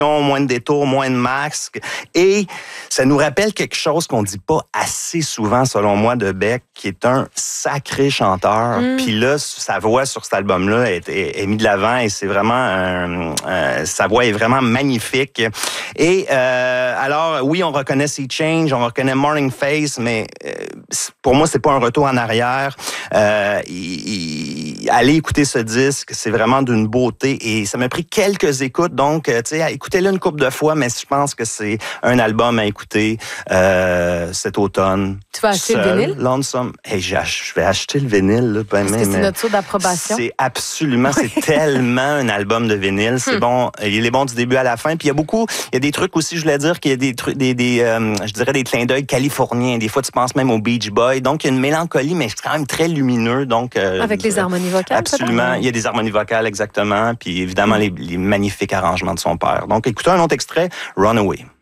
moins de détours, moins de masques. Et ça nous rappelle quelque chose qu'on dit pas assez souvent, selon moi, de Beck, qui est un sacré chanteur. Puis là, sa voix sur cet album-là est mise de l'avant et c'est vraiment... sa voix est vraiment magnifique. Et alors, oui, on reconnaît Sea Change, on reconnaît Morning Face, mais pour moi, c'est pas un retour en arrière. Allez écouter ce disque, c'est vraiment d'une beauté et ça m'a pris quelques écoutes, donc, tu sais, écoutez-le une couple de fois, mais je pense que c'est un album à écouter cet automne. Tu vas acheter le vinyle? Lonesome. Hey, je vais acheter le vinyle. Là, Est-ce que c'est notre tour d'approbation? C'est absolument, c'est tellement un album de vinyle. C'est bon, il est bon du début à la fin. Puis il y a des trucs aussi, je voulais dire qu'il y a des trucs, je dirais des clins d'œil californiens. Des fois, tu penses même au Beach Boy. Donc, il y a une mélancolie, mais c'est quand même très lumineux. Donc, avec les harmonies vocales. Absolument. Peut-être? Il y a des harmonies vocales, exactement. Puis évidemment, les magnifiques arrangements de son père. Donc, écoutez un autre extrait, Runaway.